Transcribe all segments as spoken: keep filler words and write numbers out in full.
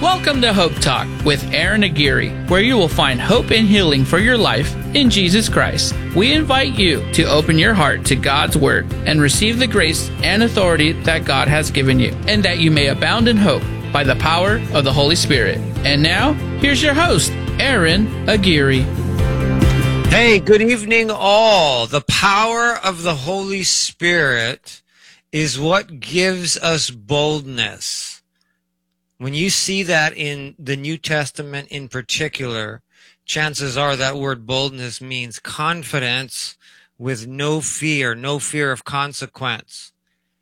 Welcome to Hope Talk with Aaron Aguirre, where you will find hope and healing for your life in Jesus Christ. We invite you to open your heart to God's Word and receive the grace and authority that God has given you, and that you may abound in hope by the power of the Holy Spirit. And now, here's your host, Aaron Aguirre. Hey, good evening all. The power of the Holy Spirit is what gives us boldness. When you see that in the New Testament in particular, chances are that word boldness means confidence with no fear, no fear of consequence.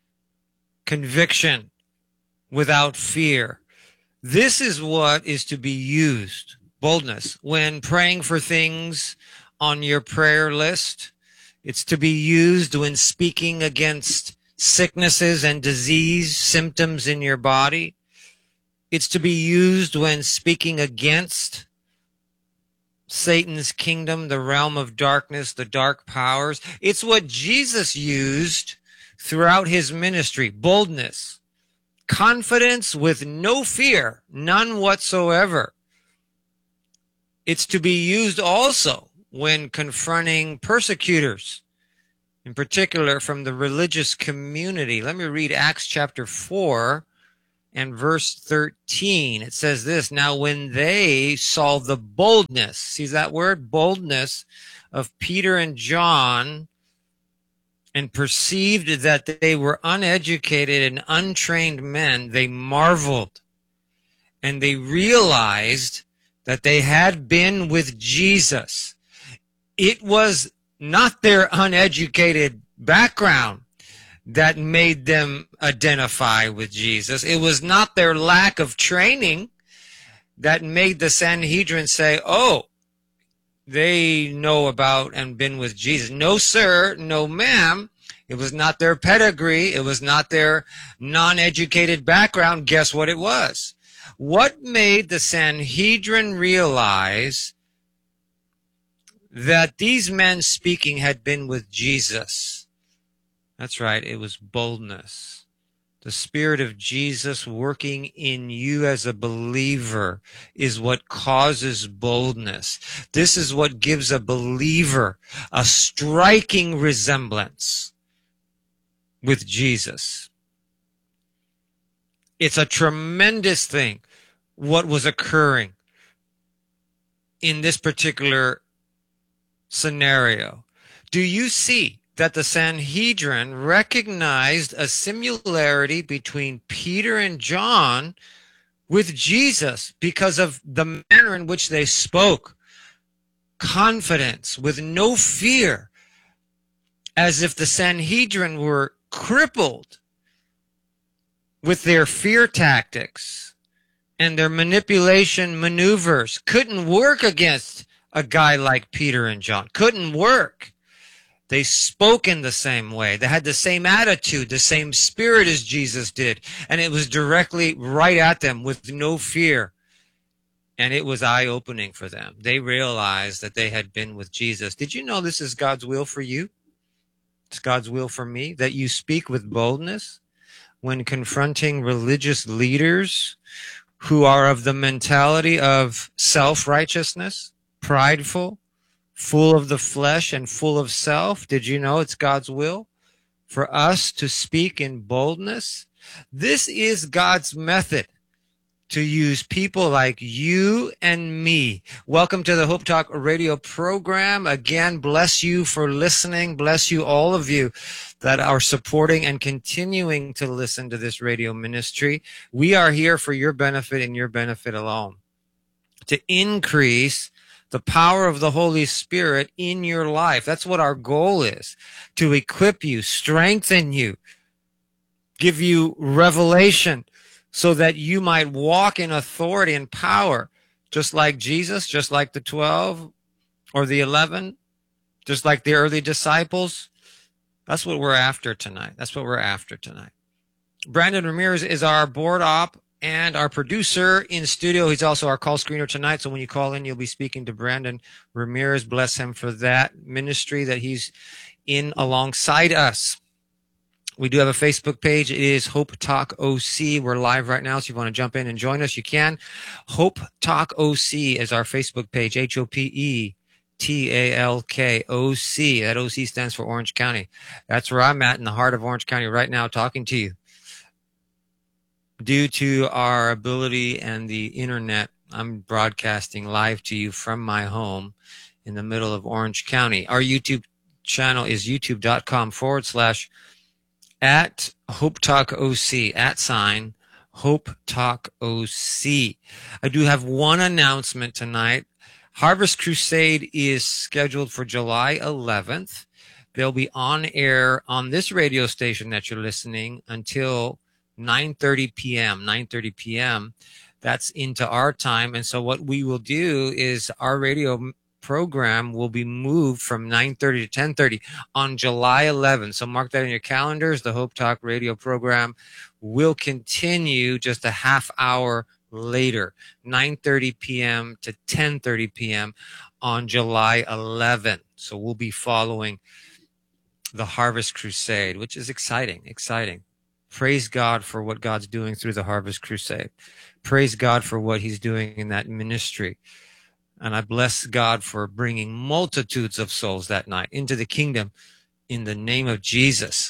Conviction without fear. This is what is to be used, boldness, when praying for things on your prayer list. It's to be used when speaking against sicknesses and disease, symptoms in your body. It's to be used when speaking against Satan's kingdom, the realm of darkness, the dark powers. It's what Jesus used throughout his ministry. Boldness, confidence with no fear, none whatsoever. It's to be used also when confronting persecutors, in particular from the religious community. Let me read Acts chapter four. And verse thirteen, it says this, now when they saw the boldness, see that word, boldness, of Peter and John, and perceived that they were uneducated and untrained men, they marveled. And they realized that they had been with Jesus. It was not their uneducated background that made them identify with Jesus. It was not their lack of training that made the Sanhedrin say, oh, they know about and been with Jesus. No, sir, no, ma'am. It was not their pedigree. It was not their non-educated background. Guess what it was? What made the Sanhedrin realize that these men speaking had been with Jesus? That's right, it was boldness. The Spirit of Jesus working in you as a believer is what causes boldness. This is what gives a believer a striking resemblance with Jesus. It's a tremendous thing what was occurring in this particular scenario. Do you see that the Sanhedrin recognized a similarity between Peter and John with Jesus because of the manner in which they spoke? Confidence with no fear, as if the Sanhedrin were crippled with their fear tactics and their manipulation maneuvers. Couldn't work against a guy like Peter and John. Couldn't work. They spoke in the same way. They had the same attitude, the same spirit as Jesus did. And it was directly right at them with no fear. And it was eye-opening for them. They realized that they had been with Jesus. Did you know this is God's will for you? It's God's will for me, that you speak with boldness when confronting religious leaders who are of the mentality of self-righteousness, prideful, full of the flesh and full of self. Did you know it's God's will for us to speak in boldness? This is God's method to use people like you and me. Welcome to the Hope Talk radio program. Again, bless you for listening. Bless you, all of you that are supporting and continuing to listen to this radio ministry. We are here for your benefit and your benefit alone, to increase the power of the Holy Spirit in your life. That's what our goal is, to equip you, strengthen you, give you revelation so that you might walk in authority and power, just like Jesus, just like the twelve or the eleven, just like the early disciples. That's what we're after tonight. That's what we're after tonight. Brandon Ramirez is our board op and our producer in studio. He's also our call screener tonight. So when you call in, you'll be speaking to Brandon Ramirez. Bless him for that ministry that he's in alongside us. We do have a Facebook page. It is Hope Talk O C. We're live right now, so if you want to jump in and join us, you can. Hope Talk O C is our Facebook page, H O P E T A L K O C. That O C stands for Orange County. That's where I'm at in the heart of Orange County right now talking to you. Due to our ability and the internet, I'm broadcasting live to you from my home in the middle of Orange County. Our YouTube channel is youtube.com forward slash at Hope Talk O C, at sign Hope Talk O C. I do have one announcement tonight. Harvest Crusade is scheduled for July eleventh. They'll be on air on this radio station that you're listening until nine thirty p.m. nine thirty p.m. That's into our time. And so what we will do is our radio program will be moved from nine thirty to ten thirty on July eleventh. So mark that in your calendars. The Hope Talk radio program will continue just a half hour later, nine thirty p.m. to ten thirty p.m. on July eleventh. So we'll be following the Harvest Crusade, which is exciting, exciting. Praise God for what God's doing through the Harvest Crusade. Praise God for what he's doing in that ministry. And I bless God for bringing multitudes of souls that night into the kingdom in the name of Jesus.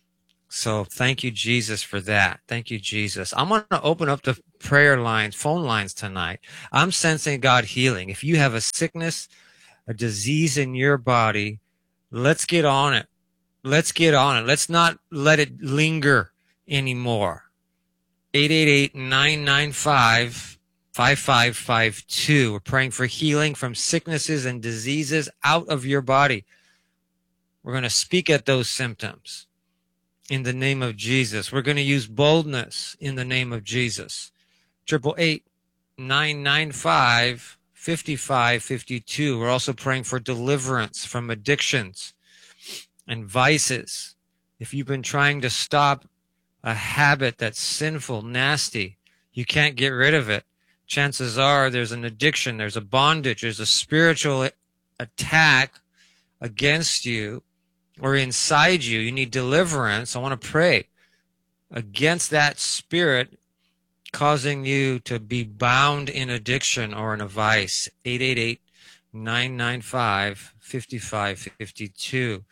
So thank you, Jesus, for that. Thank you, Jesus. I'm going to open up the prayer lines, phone lines tonight. I'm sensing God healing. If you have a sickness, a disease in your body, let's get on it. Let's get on it. Let's not let it linger anymore. eight eight eight, nine nine five, five five five two. We're praying for healing from sicknesses and diseases out of your body. We're going to speak at those symptoms in the name of Jesus. We're going to use boldness in the name of Jesus. Triple eight, nine nine five, five five five two. We're also praying for deliverance from addictions and vices. If you've been trying to stop a habit that's sinful, nasty, you can't get rid of it. Chances are there's an addiction, there's a bondage, there's a spiritual attack against you or inside you. You need deliverance. I want to pray against that spirit causing you to be bound in addiction or in a vice. eight eight eight, nine nine five, five five five two.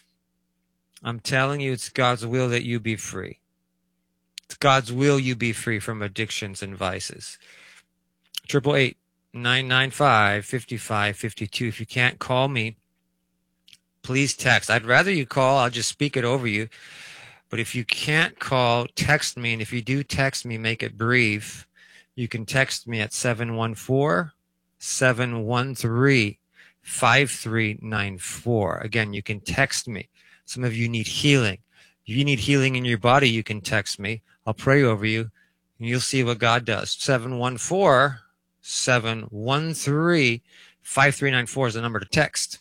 I'm telling you, it's God's will that you be free. It's God's will you be free from addictions and vices. Triple eight, nine nine five, five five five two. If you can't call me, please text. I'd rather you call. I'll just speak it over you. But if you can't call, text me. And if you do text me, make it brief. You can text me at seven one four, seven one three, five three nine four. Again, you can text me. Some of you need healing. If you need healing in your body, you can text me. I'll pray over you, and you'll see what God does. seven one four, seven one three, five three nine four is the number to text.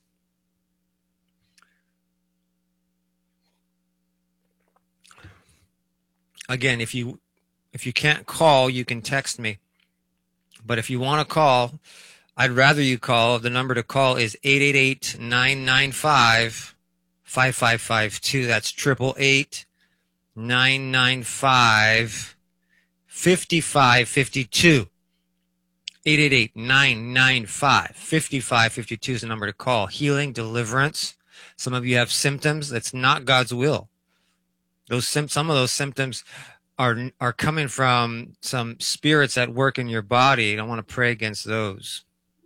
Again, if you if you can't call, you can text me. But if you want to call, I'd rather you call. The number to call is eight eight eight, nine nine five, five five five two. That's triple eight, nine nine five, five five five two. eight eight eight, nine nine five, five five five two is the number to call. Healing, deliverance. Some of you have symptoms. That's not God's will. Those sim- some of those symptoms are are coming from some spirits at work in your body. I don't want to pray against those.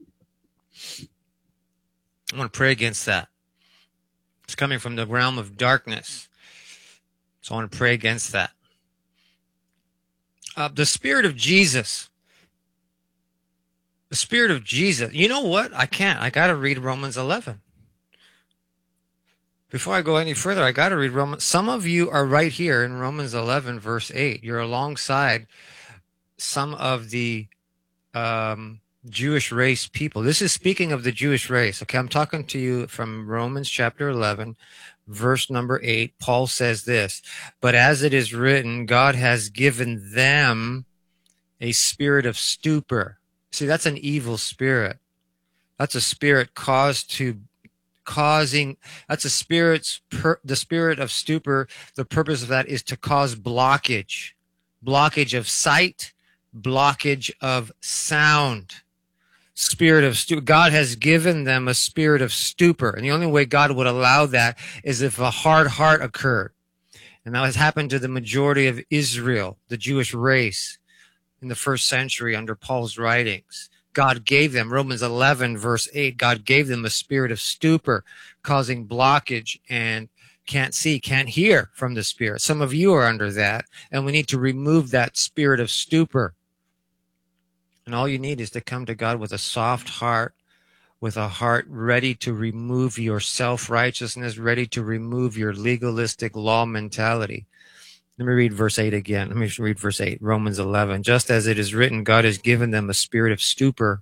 I want to pray against that. It's coming from the realm of darkness. So I want to pray against that. Uh, the Spirit of Jesus. The Spirit of Jesus. You know what? I can't. I got to read Romans eleven. Before I go any further, I got to read Romans. Some of you are right here in Romans eleven, verse eight. You're alongside some of the um, Jewish race people. This is speaking of the Jewish race. Okay, I'm talking to you from Romans chapter eleven, verse number eight. Paul says this, but as it is written, God has given them a spirit of stupor. See, that's an evil spirit. That's a spirit caused to causing, that's a spirit's, per, the spirit of stupor. The purpose of that is to cause blockage, blockage of sight, blockage of sound. Spirit of stupor. God has given them a spirit of stupor. And the only way God would allow that is if a hard heart occurred. And that has happened to the majority of Israel, the Jewish race, in the first century under Paul's writings. God gave them, Romans eleven, verse eight, God gave them a spirit of stupor, causing blockage and can't see, can't hear from the Spirit. Some of you are under that, and we need to remove that spirit of stupor. And all you need is to come to God with a soft heart, with a heart ready to remove your self-righteousness, ready to remove your legalistic law mentality. Let me read verse eight again. Let me read verse eight, Romans eleven. Just as it is written, God has given them a spirit of stupor,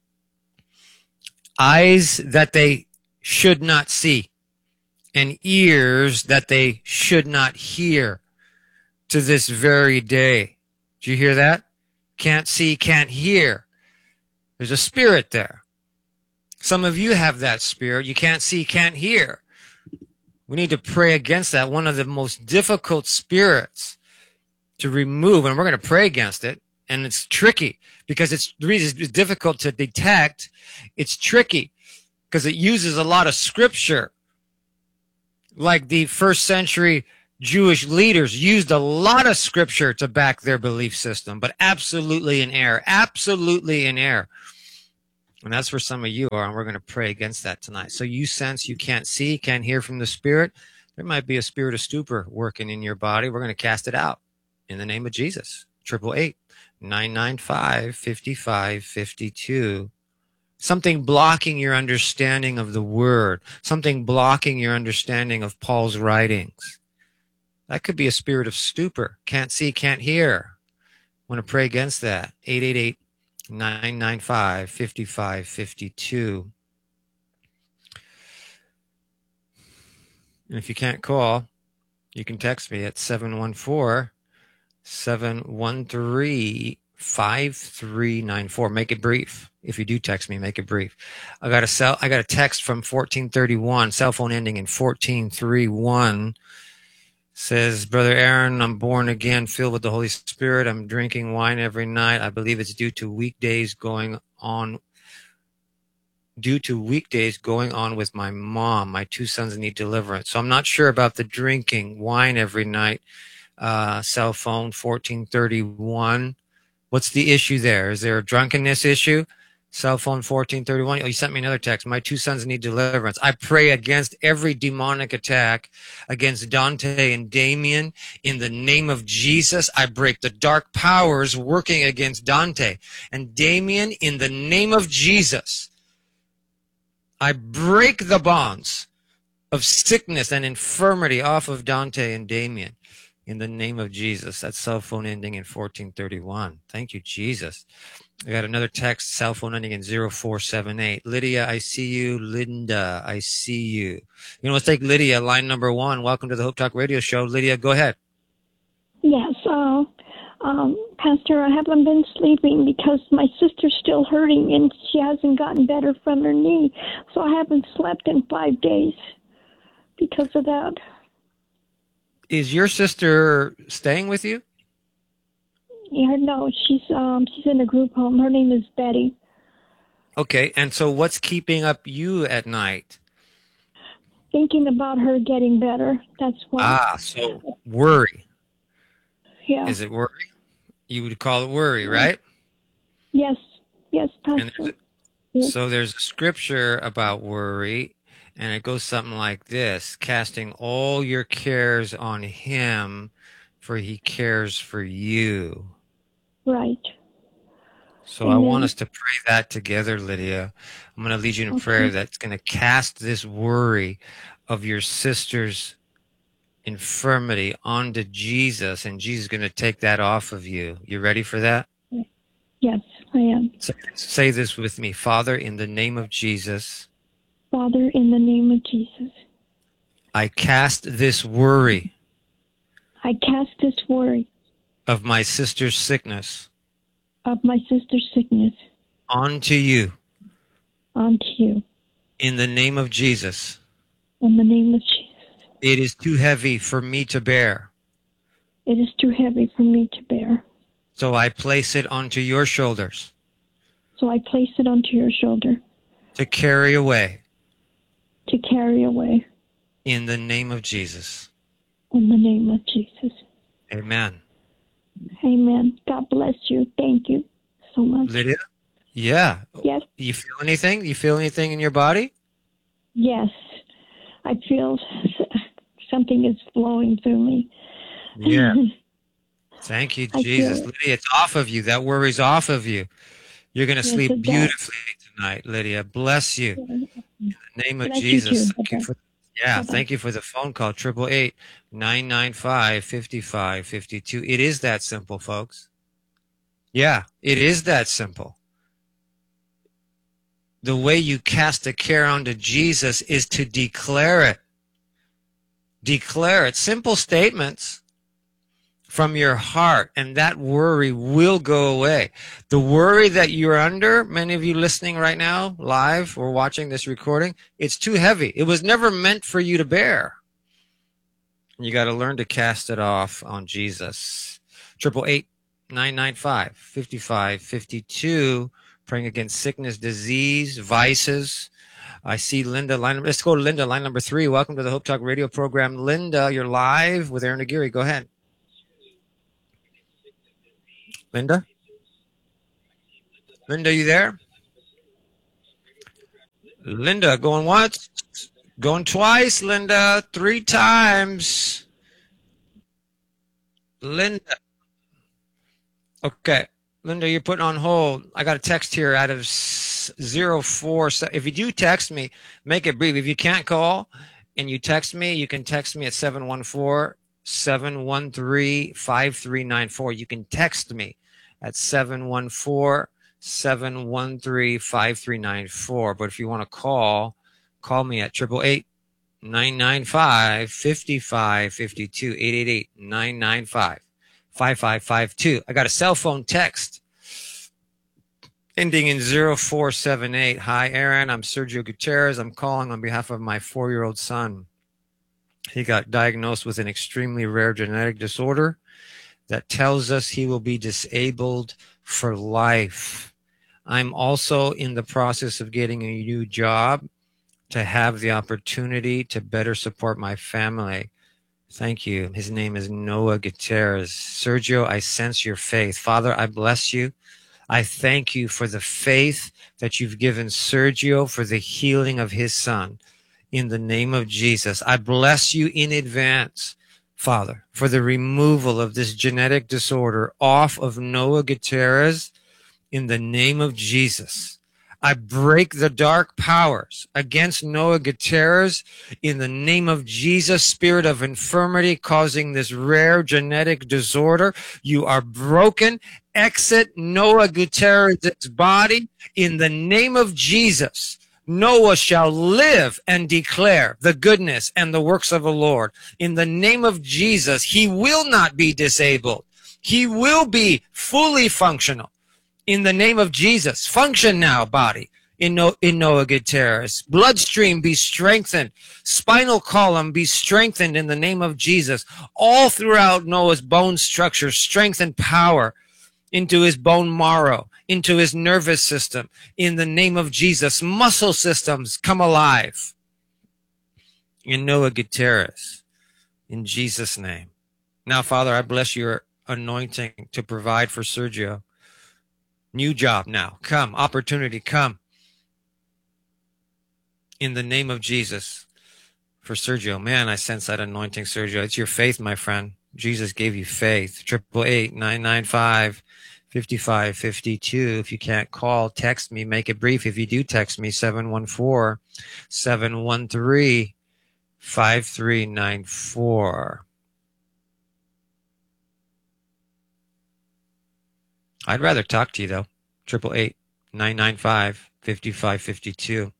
eyes that they should not see, and ears that they should not hear, to this very day. Do you hear that? Can't see, can't hear. There's a spirit there. Some of you have that spirit. You can't see, can't hear. We need to pray against that. One of the most difficult spirits to remove, and we're going to pray against it. And it's tricky because it's the reason it's difficult to detect. It's tricky because it uses a lot of scripture. Like the first century Jewish leaders used a lot of scripture to back their belief system, but absolutely in error, absolutely in error. And that's where some of you are, and we're going to pray against that tonight. So you sense you can't see, can't hear from the Spirit. There might be a spirit of stupor working in your body. We're going to cast it out in the name of Jesus. Triple eight, nine nine five, fifty-five fifty-two. Something blocking your understanding of the Word. Something blocking your understanding of Paul's writings. That could be a spirit of stupor. Can't see, can't hear. I want to pray against that. eight eight eight, nine nine five, fifty-five fifty-two. And if you can't call, you can text me at seven one four, seven one three, five three nine four. Make it brief. If you do text me, make it brief. I got a cell, I got a text from fourteen thirty-one, cell phone ending in fourteen thirty-one. Says, Brother Aaron, I'm born again, filled with the Holy Spirit. I'm drinking wine every night. I believe it's due to weekdays going on, due to weekdays going on with my mom. My two sons need deliverance. So I'm not sure about the drinking wine every night. Uh, cell phone fourteen thirty-one. What's the issue there? Is there a drunkenness issue? Cell phone fourteen thirty-one. Oh, you sent me another text. My two sons need deliverance. I pray against every demonic attack against Dante and Damien. In the name of Jesus, I break the dark powers working against Dante and Damien. In the name of Jesus, I break the bonds of sickness and infirmity off of Dante and Damien. In the name of Jesus. That's cell phone ending in fourteen thirty-one. Thank you, Jesus. I got another text, cell phone ending in zero four seven eight. Lydia, I see you. Linda, I see you. You know, let's take Lydia, line number one. Welcome to the Hope Talk Radio Show. Lydia, go ahead. Yes, uh, um, Pastor, I haven't been sleeping because my sister's still hurting and she hasn't gotten better from her knee. So I haven't slept in five days because of that. Is your sister staying with you? Yeah, no, she's um she's in a group home. Her name is Betty. Okay, and so what's keeping up you at night? Thinking about her getting better. That's why. Ah, so worry. Yeah. Is it worry? You would call it worry, right? Yes, yes, And Pastor. there's a, Yes. So there's a scripture about worry, and it goes something like this: casting all your cares on him, for he cares for you. Right. So Amen. I want us to pray that together, Lydia. I'm going to lead you in Okay. prayer that's going to cast this worry of your sister's infirmity onto Jesus, and Jesus is going to take that off of you. You ready for that? Yes, I am. So, say this with me. Father, in the name of Jesus, Father, in the name of Jesus, I cast this worry I cast this worry of my sister's sickness of my sister's sickness onto you. onto you. In the name of Jesus. In the name of Jesus. It is too heavy for me to bear. It is too heavy for me to bear. So I place it onto your shoulders. So I place it onto your shoulder. To carry away. To carry away. In the name of Jesus. In the name of Jesus. Amen. Amen. God bless you. Thank you so much. Lydia? Yeah. Yes. You feel anything? You feel anything in your body? Yes. I feel something is flowing through me. Yeah. Thank you, I Jesus. feel it. Lydia, it's off of you. That worry's off of you. You're going to Yes, sleep it does. beautifully tonight, Lydia. Bless you. In the name of Bless you Jesus. too. Thank you Bye-bye. for, yeah, Bye-bye. thank you for the phone call. Triple eight nine nine five fifty five fifty two. It is that simple, folks. Yeah, it is that simple. The way you cast a care onto Jesus is to declare it. Declare it. Simple statements from your heart, and that worry will go away. The worry that you're under, many of you listening right now, live or watching this recording, it's too heavy. It was never meant for you to bear. You got to learn to cast it off on Jesus. Triple eight nine nine five fifty five fifty two. Praying against sickness, disease, vices. I see Linda. Line, let's go to Linda, line number three. Welcome to the Hope Talk radio program. Linda, you're live with Aaron Aguirre. Go ahead. Linda? Linda, you there? Linda, going once? Going twice, Linda. Three times. Linda. Okay. Linda, you're putting on hold. I got a text here out of zero four. If you do text me, make it brief. If you can't call and you text me, you can text me at seven one four, seven one three, five three nine four. You can text me at seven one four, seven one three, five three nine four. But if you want to call, call me at eight eight eight, nine nine five, five five five two, eight eight eight, nine nine five, five five five two. I got a cell phone text ending in zero four seven eight. Hi, Aaron. I'm Sergio Gutierrez. I'm calling on behalf of my four-year-old son. He got diagnosed with an extremely rare genetic disorder that tells us he will be disabled for life. I'm also in the process of getting a new job to have the opportunity to better support my family. Thank you. His name is Noah Gutierrez. Sergio, I sense your faith. Father, I bless you. I thank you for the faith that you've given Sergio for the healing of his son. In the name of Jesus, I bless you in advance, Father, for the removal of this genetic disorder off of Noah Gutierrez. In the name of Jesus, I break the dark powers against Noah Gutierrez in the name of Jesus. Spirit of infirmity causing this rare genetic disorder, you are broken. Exit Noah Gutierrez's body in the name of Jesus. Noah shall live and declare the goodness and the works of the Lord. In the name of Jesus, he will not be disabled. He will be fully functional. In the name of Jesus, function now, body, in, no, in Noah Gutierrez. Bloodstream be strengthened. Spinal column be strengthened in the name of Jesus. All throughout Noah's bone structure, strength and power into his bone marrow, into his nervous system. In the name of Jesus, muscle systems come alive. In Noah Gutierrez, in Jesus' name. Now, Father, I bless your anointing to provide for Sergio. New job now. Come. Opportunity. Come. In the name of Jesus. For Sergio. Man, I sense that anointing, Sergio. It's your faith, my friend. Jesus gave you faith. Triple eight, nine nine five, fifty-five fifty-two. If you can't call, text me. Make it brief. If you do text me, seven one four, seven one three, five three nine four. I'd rather talk to you, though. Triple eight, nine nine five, fifty-five fifty-two.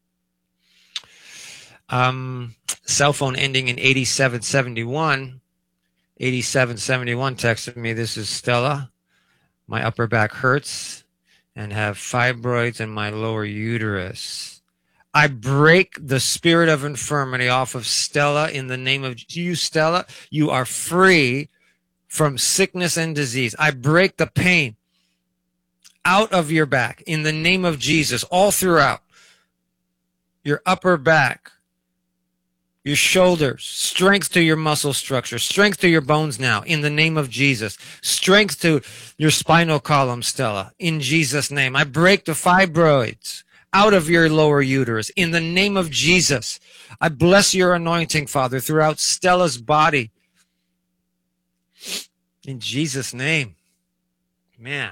Um, cell phone ending in eighty-seven seventy-one. eighty-seven seventy-one texted me, this is Stella. My upper back hurts and have fibroids in my lower uterus. I break the spirit of infirmity off of Stella in the name of you, Stella. You are free from sickness and disease. I break the pain out of your back in the name of Jesus, all throughout your upper back, your shoulders, strength to your muscle structure, strength to your bones now in the name of Jesus, strength to your spinal column, Stella, in Jesus' name. I break the fibroids out of your lower uterus in the name of Jesus. I bless your anointing, Father, throughout Stella's body in Jesus' name. Man.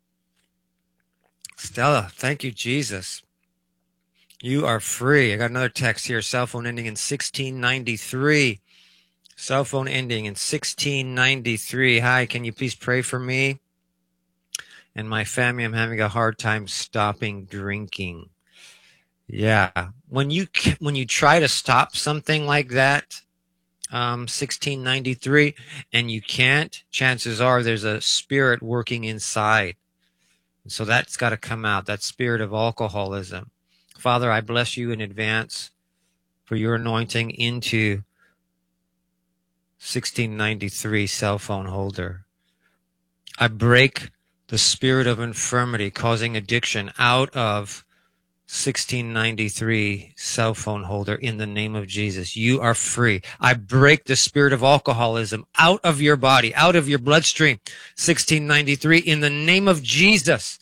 Stella, thank you, Jesus. You are free. I got another text here, cell phone ending in sixteen ninety-three. Cell phone ending in sixteen ninety-three. Hi, can you please pray for me and my family? I'm having a hard time stopping drinking. Yeah. When you when you try to stop something like that, um, sixteen ninety-three, and you can't, chances are there's a spirit working inside. So that's got to come out, that spirit of alcoholism. Father, I bless you in advance for your anointing into sixteen ninety-three cell phone holder. I break the spirit of infirmity causing addiction out of sixteen ninety-three cell phone holder in the name of Jesus. You are free. I break the spirit of alcoholism out of your body, out of your bloodstream, sixteen ninety-three in the name of Jesus.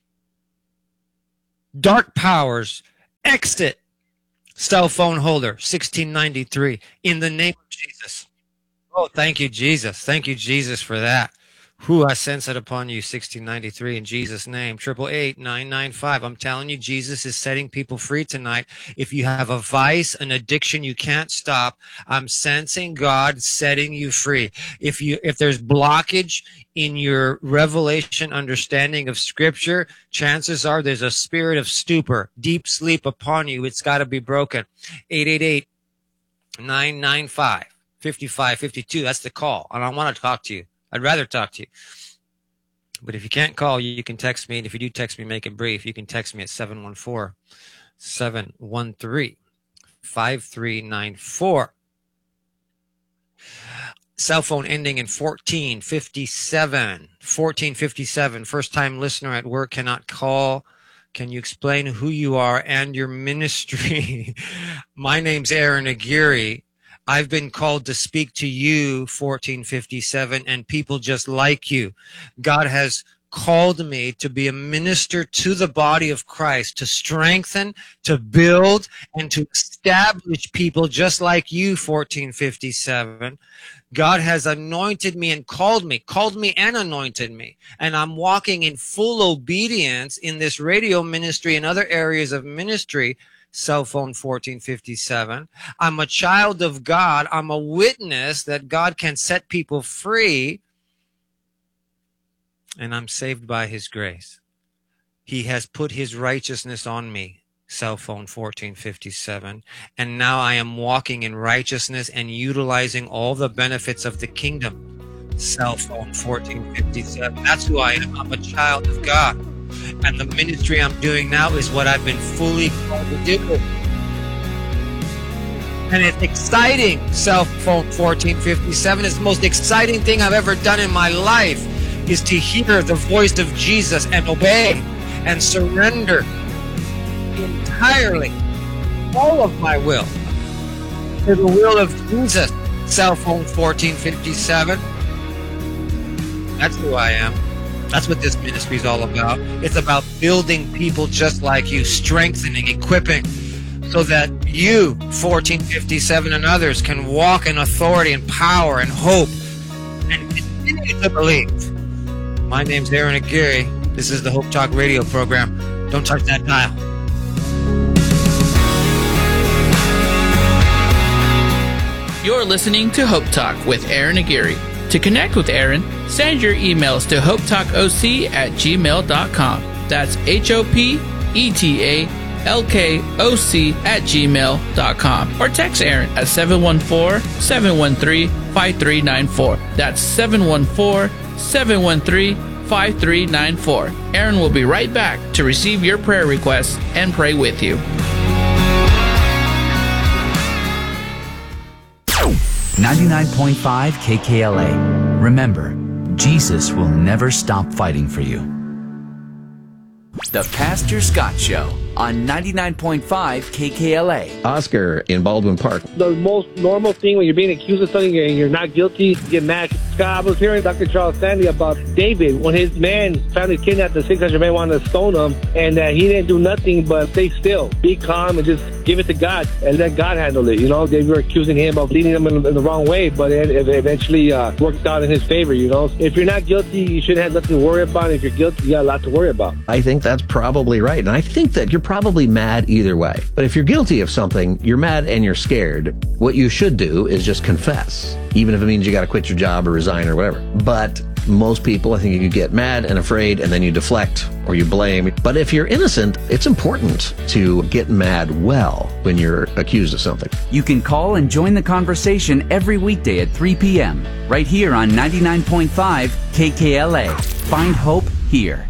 Dark powers, exit cell phone holder, sixteen ninety-three in the name of Jesus. Oh, thank you, Jesus. Thank you, Jesus, for that. Who I sense it upon you, sixteen ninety-three, in Jesus' name. Triple eight nine nine five. I'm telling you, Jesus is setting people free tonight. If you have a vice, an addiction you can't stop, I'm sensing God setting you free. If you, if there's blockage in your revelation understanding of Scripture, chances are there's a spirit of stupor, deep sleep upon you. It's got to be broken. eight eight eight nine nine five five five five two. That's the call, and I want to talk to you. I'd rather talk to you. But if you can't call, you can text me. And if you do text me, make it brief. You can text me at seven one four, seven one three, five three nine four. Cell phone ending in fourteen fifty-seven. fourteen fifty-seven. First time listener at work cannot call. Can you explain who you are and your ministry? My name's Aaron Aguirre. I've been called to speak to you, fourteen fifty-seven, and people just like you. God has called me to be a minister to the body of Christ, to strengthen, to build, and to establish people just like you, fourteen fifty-seven. God has anointed me and called me, called me and anointed me. And I'm walking in full obedience in this radio ministry and other areas of ministry. Cell phone fourteen fifty-seven. I'm a child of God. I'm a witness that God can set people free. And I'm saved by his grace. He has put his righteousness on me. Cell phone fourteen fifty-seven. And now I am walking in righteousness and utilizing all the benefits of the kingdom. Cell phone fourteen fifty-seven. That's who I am. I'm a child of God. And the ministry I'm doing now is what I've been fully called to do. And it's exciting. Cell phone fourteen fifty-seven. It's the most exciting thing I've ever done in my life, is to hear the voice of Jesus and obey and surrender entirely all of my will to the will of Jesus. Cell phone fourteen fifty-seven. That's who I am. That's what this ministry is all about. It's about building people just like you, strengthening, equipping, so that you, fourteen fifty-seven, and others can walk in authority and power and hope and continue to believe. My name's Aaron Aguirre. This is the Hope Talk radio program. Don't touch that dial. You're listening to Hope Talk with Aaron Aguirre. To connect with Aaron, send your emails to hopetalkoc at gmail dot com. That's H O P E T A L K O C at gmail dot com. Or text Aaron at seven one four, seven one three, five three nine four. That's seven one four, seven one three, five three nine four. Aaron will be right back to receive your prayer requests and pray with you. ninety-nine point five K K L A. Remember, Jesus will never stop fighting for you. The Pastor Scott Show on ninety-nine point five K K L A. Oscar in Baldwin Park. The most normal thing when you're being accused of something and you're not guilty, you get mad. Scott, I was hearing Doctor Charles Stanley about David when his man finally kidnapped the six hundred men, wanted to stone him, and that uh, he didn't do nothing but stay still, be calm, and just give it to God and let God handle it. You know, they were accusing him of leading them in, in the wrong way, but it, it eventually uh, worked out in his favor. You know, if you're not guilty, you shouldn't have nothing to worry about. If you're guilty, you got a lot to worry about. I think that's probably right, and I think that you're probably mad either way. But if you're guilty of something, you're mad and you're scared. What you should do is just confess, even if it means you got to quit your job or resign or whatever. But most people, I think you get mad and afraid and then you deflect or you blame. But if you're innocent, it's important to get mad well when you're accused of something. You can call and join the conversation every weekday at three p.m. right here on ninety-nine point five K K L A. Find hope here.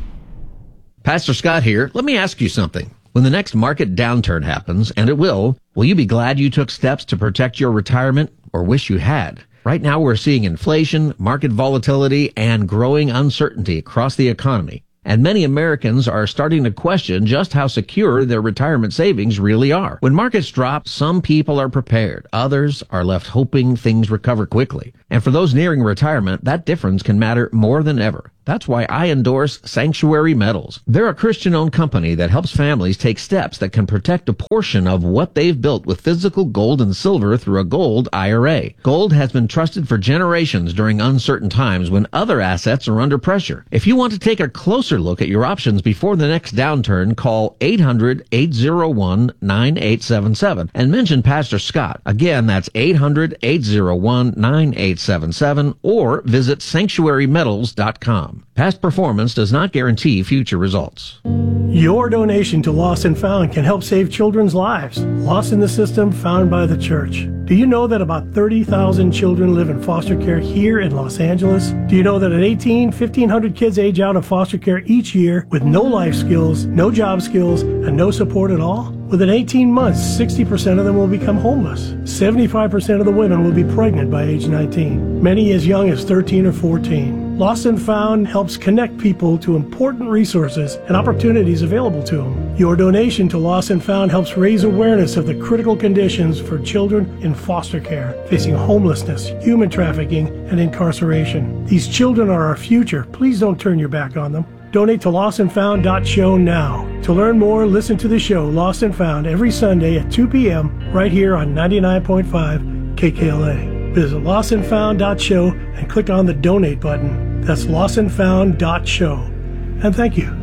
Pastor Scott here. Let me ask you something. When the next market downturn happens, and it will, will you be glad you took steps to protect your retirement or wish you had? Right now, we're seeing inflation, market volatility, and growing uncertainty across the economy. And many Americans are starting to question just how secure their retirement savings really are. When markets drop, some people are prepared. Others are left hoping things recover quickly. And for those nearing retirement, that difference can matter more than ever. That's why I endorse Sanctuary Metals. They're a Christian-owned company that helps families take steps that can protect a portion of what they've built with physical gold and silver through a gold I R A. Gold has been trusted for generations during uncertain times when other assets are under pressure. If you want to take a closer look at your options before the next downturn, call eight hundred, eight oh one, nine eight seven seven and mention Pastor Scott. Again, that's eight hundred, eight oh one, nine eight seven seven or visit sanctuary metals dot com. Past performance does not guarantee future results. Your donation to Lost and Found can help save children's lives. Lost in the System, found by the church. Do you know that about thirty thousand children live in foster care here in Los Angeles? Do you know that at eighteen, fifteen hundred kids age out of foster care each year with no life skills, no job skills, and no support at all? Within eighteen months, sixty percent of them will become homeless. seventy-five percent of the women will be pregnant by age nineteen. Many as young as thirteen or fourteen. Lost and Found helps connect people to important resources and opportunities available to them. Your donation to Lost and Found helps raise awareness of the critical conditions for children in foster care, facing homelessness, human trafficking, and incarceration. These children are our future. Please don't turn your back on them. Donate to lost and found dot show now. To learn more, listen to the show Lost and Found every Sunday at two p.m. right here on ninety-nine point five K K L A. Visit lost and found dot show and click on the donate button. That's lost and found dot show. And thank you.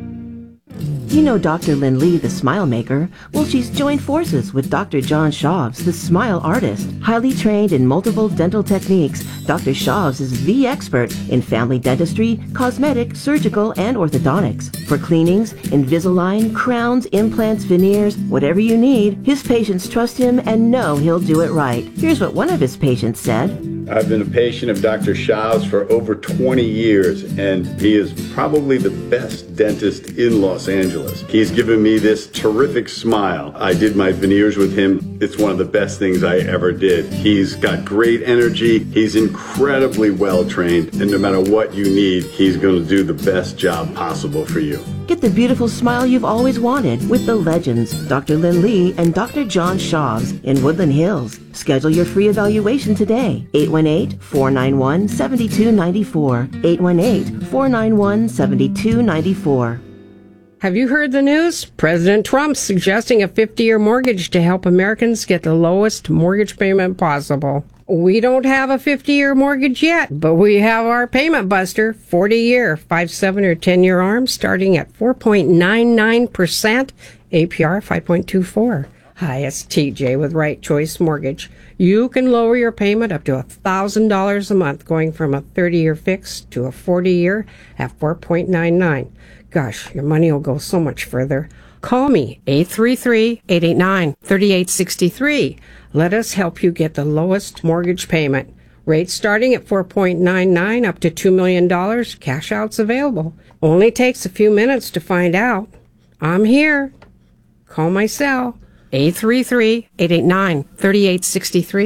You know Doctor Lynn Lee, the Smile Maker? Well, she's joined forces with Doctor John Shavs, the Smile Artist. Highly trained in multiple dental techniques, Doctor Shavs is the expert in family dentistry, cosmetic, surgical, and orthodontics. For cleanings, Invisalign, crowns, implants, veneers, whatever you need, his patients trust him and know he'll do it right. Here's what one of his patients said. I've been a patient of Doctor Shavs for over twenty years, and he is probably the best dentist in Los Angeles. He's given me this terrific smile. I did my veneers with him. It's one of the best things I ever did. He's got great energy. He's incredibly well trained, and no matter what you need, he's going to do the best job possible for you. Get the beautiful smile you've always wanted with the legends, Doctor Lynn Lee and Doctor John Shavs in Woodland Hills. Schedule your free evaluation today. eight one eight, four nine one, seven two nine four. eight one eight, four nine one, seven two nine four. Have you heard the news? President Trump's suggesting a fifty-year mortgage to help Americans get the lowest mortgage payment possible. We don't have a fifty-year mortgage yet, but we have our payment buster, forty-year, five, seven, or ten-year arms, starting at four point nine nine percent, A P R five point two four. Hi, it's T J with Right Choice Mortgage. You can lower your payment up to one thousand dollars a month, going from a thirty-year fix to a forty-year at four point nine nine. Gosh, your money will go so much further. Call me, eight three three, eight eight nine, three eight six three. Let us help you get the lowest mortgage payment. Rates starting at four point nine nine up to two million dollars. Cash outs available. Only takes a few minutes to find out. I'm here. Call my cell, eight three three, eight eight nine, three eight six three.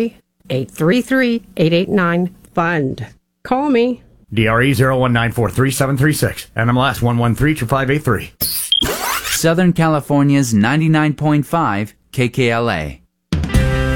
eight three three, eight eight nine, fund. Call me. D R E zero one nine four three seven three six. N M L S one one three two five eight three. Southern California's ninety-nine point five K K L A.